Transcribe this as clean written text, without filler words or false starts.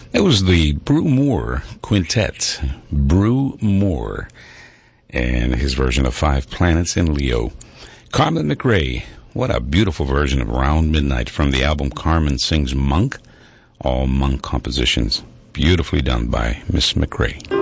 It was the Brew Moore Quintet. Brew Moore. And his version of Five Planets in Leo. Carmen McRae. What a beautiful version of Around Midnight from the album Carmen Sings Monk. All Monk compositions. Beautifully done by Miss McRae.